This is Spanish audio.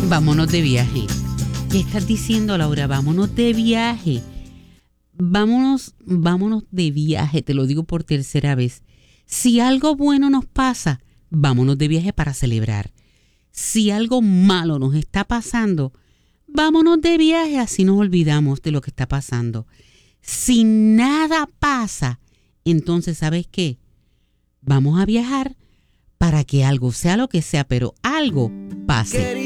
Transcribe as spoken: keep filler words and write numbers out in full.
Vámonos de viaje. ¿Qué estás diciendo, Laura? Vámonos de viaje. Vámonos, vámonos de viaje, te lo digo por tercera vez. Si algo bueno nos pasa, vámonos de viaje para celebrar. Si algo malo nos está pasando, vámonos de viaje, así nos olvidamos de lo que está pasando. Si nada pasa, entonces, ¿sabes qué? Vamos a viajar para que algo, sea lo que sea, pero algo pase.